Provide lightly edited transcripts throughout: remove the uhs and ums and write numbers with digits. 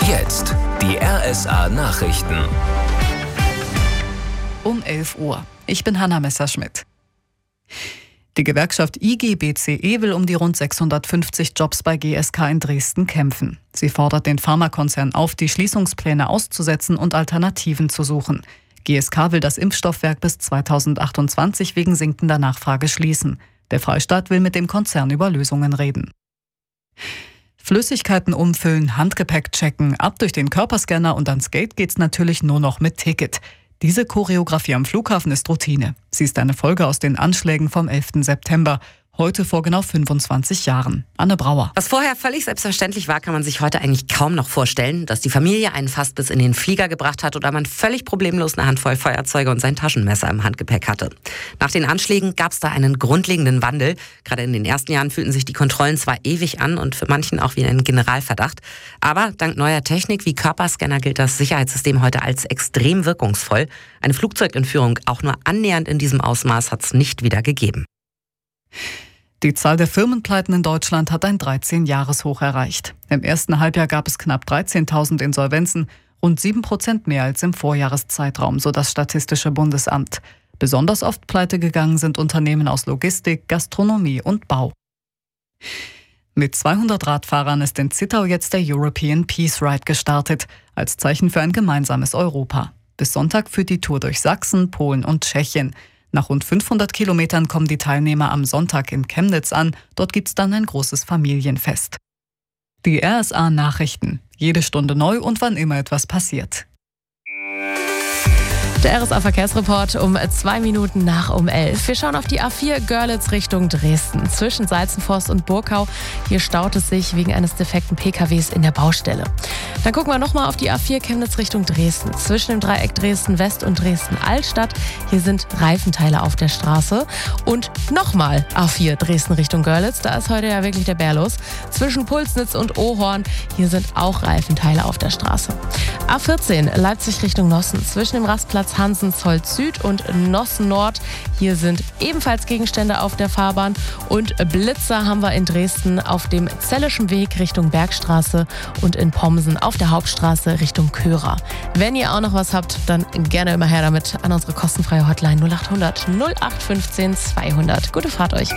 Jetzt die RSA Nachrichten. Um 11 Uhr. Ich bin Hanna Messerschmidt. Die Gewerkschaft IG-BCE will um die rund 650 Jobs bei GSK in Dresden kämpfen. Sie fordert den Pharmakonzern auf, die Schließungspläne auszusetzen und Alternativen zu suchen. GSK will das Impfstoffwerk bis 2028 wegen sinkender Nachfrage schließen. Der Freistaat will mit dem Konzern über Lösungen reden. Flüssigkeiten umfüllen, Handgepäck checken, ab durch den Körperscanner und ans Gate geht's natürlich nur noch mit Ticket. Diese Choreografie am Flughafen ist Routine. Sie ist eine Folge aus den Anschlägen vom 11. September. Heute vor genau 25 Jahren. Anne Brauer. Was vorher völlig selbstverständlich war, kann man sich heute eigentlich kaum noch vorstellen, dass die Familie einen fast bis in den Flieger gebracht hat oder man völlig problemlos eine Handvoll Feuerzeuge und sein Taschenmesser im Handgepäck hatte. Nach den Anschlägen gab es da einen grundlegenden Wandel. Gerade in den ersten Jahren fühlten sich die Kontrollen zwar ewig an und für manchen auch wie ein Generalverdacht. Aber dank neuer Technik wie Körperscanner gilt das Sicherheitssystem heute als extrem wirkungsvoll. Eine Flugzeugentführung auch nur annähernd in diesem Ausmaß hat es nicht wieder gegeben. Die Zahl der Firmenpleiten in Deutschland hat ein 13-Jahres-Hoch erreicht. Im ersten Halbjahr gab es knapp 13.000 Insolvenzen, rund 7% mehr als im Vorjahreszeitraum, so das Statistische Bundesamt. Besonders oft pleite gegangen sind Unternehmen aus Logistik, Gastronomie und Bau. Mit 200 Radfahrern ist in Zittau jetzt der European Peace Ride gestartet, als Zeichen für ein gemeinsames Europa. Bis Sonntag führt die Tour durch Sachsen, Polen und Tschechien. Nach rund 500 Kilometern kommen die Teilnehmer am Sonntag in Chemnitz an. Dort gibt's dann ein großes Familienfest. Die RSA Nachrichten. Jede Stunde neu und wann immer etwas passiert. Der RSA-Verkehrsreport um 2 Minuten nach um 11. Wir schauen auf die A4 Görlitz Richtung Dresden. Zwischen Salzenforst und Burkau. Hier staut es sich wegen eines defekten PKWs in der Baustelle. Dann gucken wir nochmal auf die A4 Chemnitz Richtung Dresden. Zwischen dem Dreieck Dresden-West und Dresden-Altstadt. Hier sind Reifenteile auf der Straße. Und nochmal A4 Dresden Richtung Görlitz. Da ist heute ja wirklich der Bär los. Zwischen Pulsnitz und Ohorn. Hier sind auch Reifenteile auf der Straße. A14 Leipzig Richtung Nossen. Zwischen dem Rastplatz Hansensholt Süd und Nossen Nord. Hier sind ebenfalls Gegenstände auf der Fahrbahn. Und Blitzer haben wir in Dresden auf dem Zelleschen Weg Richtung Bergstraße und in Pomsen auf der Hauptstraße Richtung Körer. Wenn ihr auch noch was habt, dann gerne immer her damit an unsere kostenfreie Hotline 0800 0815 200. Gute Fahrt euch.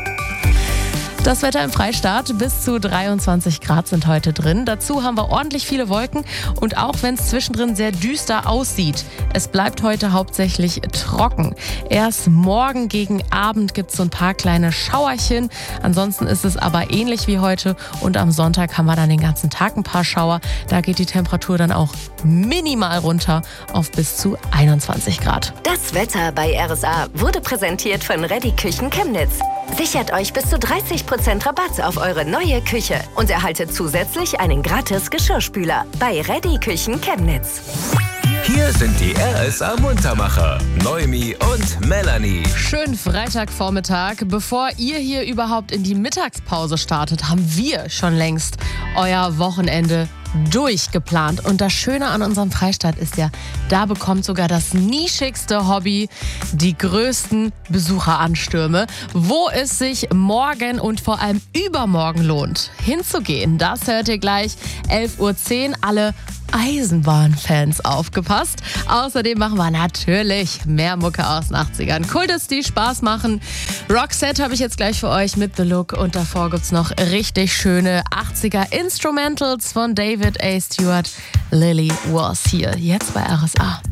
Das Wetter im Freistaat, bis zu 23 Grad sind heute drin. Dazu haben wir ordentlich viele Wolken und auch wenn es zwischendrin sehr düster aussieht, es bleibt heute hauptsächlich trocken. Erst morgen gegen Abend gibt es so ein paar kleine Schauerchen. Ansonsten ist es aber ähnlich wie heute und am Sonntag haben wir dann den ganzen Tag ein paar Schauer. Da geht die Temperatur dann auch minimal runter auf bis zu 21 Grad. Das Wetter bei RSA wurde präsentiert von Reddy Küchen Chemnitz. Sichert euch bis zu 30% Rabatt auf eure neue Küche und erhaltet zusätzlich einen gratis Geschirrspüler bei Reddy Küchen Chemnitz. Hier sind die RSA Muntermacher, Noemi und Melanie. Schönen Freitagvormittag. Bevor ihr hier überhaupt in die Mittagspause startet, haben wir schon längst euer Wochenende durchgeplant. Und das Schöne an unserem Freistaat ist ja, da bekommt sogar das nischigste Hobby die größten Besucheranstürme. Wo es sich morgen und vor allem übermorgen lohnt, hinzugehen, das hört ihr gleich. 11:10 Uhr. Alle Eisenbahnfans aufgepasst. Außerdem machen wir natürlich mehr Mucke aus den 80ern. Kultus, die Spaß machen. Roxette habe ich jetzt gleich für euch mit The Look. Und davor gibt es noch richtig schöne 80er Instrumentals von David A. Stewart. Lily Was Here. Jetzt bei RSA.